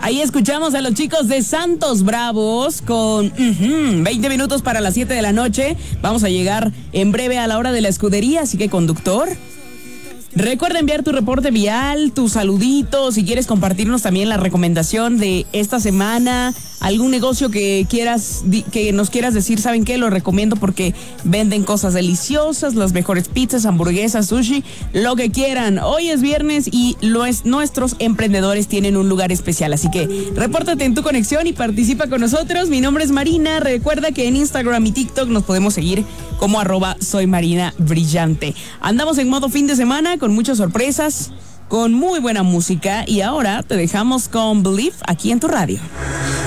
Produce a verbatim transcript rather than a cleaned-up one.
Ahí escuchamos a los chicos de Santos Bravos con uh-huh, veinte minutos para las siete de la noche. Vamos a llegar en breve a la hora de la escudería, así que conductor, recuerda enviar tu reporte vial, tus saluditos, si quieres compartirnos también la recomendación de esta semana, algún negocio que quieras, que nos quieras decir, ¿saben qué? Lo recomiendo porque venden cosas deliciosas, las mejores pizzas, hamburguesas, sushi, lo que quieran. Hoy es viernes y lo es, nuestros emprendedores tienen un lugar especial, así que repórtate en tu conexión y participa con nosotros. Mi nombre es Marina, recuerda que en Instagram y TikTok nos podemos seguir como arroba soy Marina Brillante. Andamos en modo fin de semana con muchas sorpresas, con muy buena música y ahora te dejamos con Believe aquí en tu radio.